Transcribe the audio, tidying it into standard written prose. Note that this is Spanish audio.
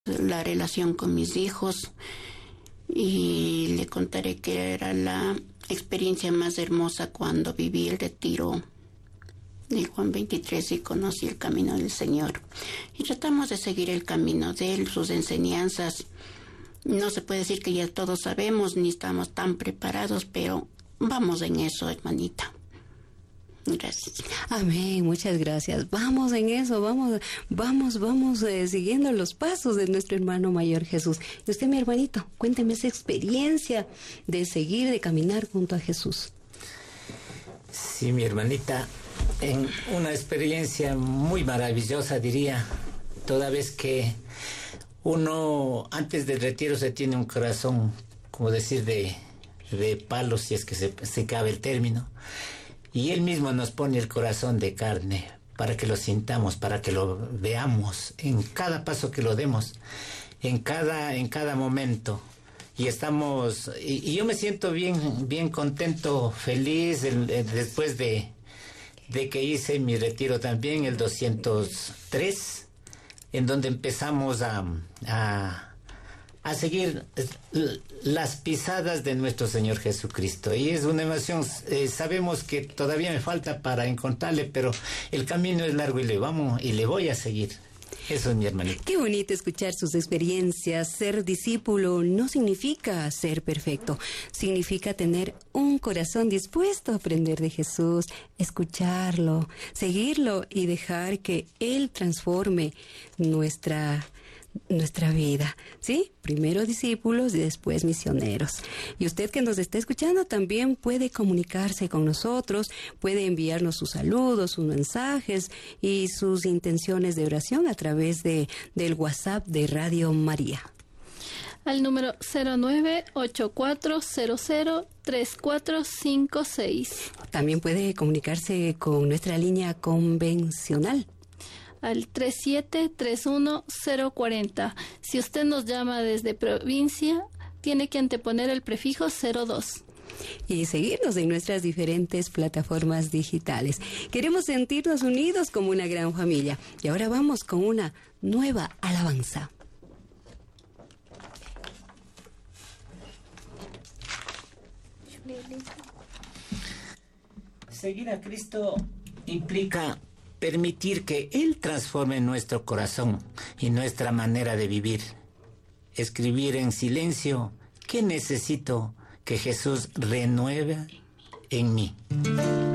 la relación con mis hijos y le contaré que era la experiencia más hermosa cuando viví el retiro de Juan 23 y conocí el camino del Señor. Y tratamos de seguir el camino de Él, sus enseñanzas. No se puede decir que ya todos sabemos ni estamos tan preparados, pero vamos en eso, hermanita. Gracias. Amén, muchas gracias. Vamos en eso, vamos siguiendo los pasos de nuestro hermano mayor Jesús. Y usted, mi hermanito, cuénteme esa experiencia de seguir, de caminar junto a Jesús. Sí, mi hermanita, en una experiencia muy maravillosa, diría, toda vez que uno antes del retiro se tiene un corazón, como decir, de palo, si es que se cabe el término. Y Él mismo nos pone el corazón de carne para que lo sintamos, para que lo veamos en cada paso que lo demos, en cada momento. Y y yo me siento bien contento, feliz después de que hice mi retiro también, el 203, en donde empezamos a seguir las pisadas de nuestro Señor Jesucristo. Y es una emoción, sabemos que todavía me falta para encontrarle, pero el camino es largo y le voy a seguir. Eso es mi hermanito. Qué bonito escuchar sus experiencias. Ser discípulo no significa ser perfecto, significa tener un corazón dispuesto a aprender de Jesús, escucharlo, seguirlo y dejar que Él transforme nuestra vida, ¿sí? Primero discípulos y después misioneros. Y usted que nos está escuchando también puede comunicarse con nosotros, puede enviarnos sus saludos, sus mensajes y sus intenciones de oración a través del WhatsApp de Radio María. Al número 0984003456. También puede comunicarse con nuestra línea convencional. Al 3731-040. Si usted nos llama desde provincia, tiene que anteponer el prefijo 02. Y seguirnos en nuestras diferentes plataformas digitales. Queremos sentirnos unidos como una gran familia. Y ahora vamos con una nueva alabanza. Seguir a Cristo implica permitir que Él transforme nuestro corazón y nuestra manera de vivir. Escribir en silencio, ¿qué necesito que Jesús renueve en mí?